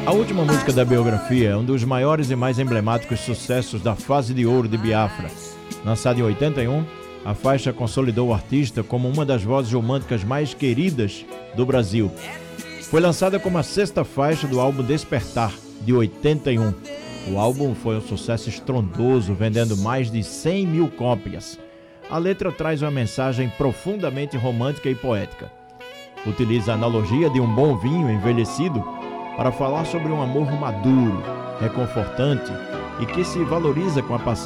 A última música da biografia é um dos maiores e mais emblemáticos sucessos da fase de ouro de Biafra. Lançada em 81, a faixa consolidou o artista como uma das vozes românticas mais queridas do Brasil. Foi lançada como a sexta faixa do álbum Despertar, de 81. O álbum foi um sucesso estrondoso, vendendo mais de 100 mil cópias. A letra traz uma mensagem profundamente romântica e poética. Utiliza a analogia de um bom vinho envelhecido para falar sobre um amor maduro, reconfortante e que se valoriza com a passagem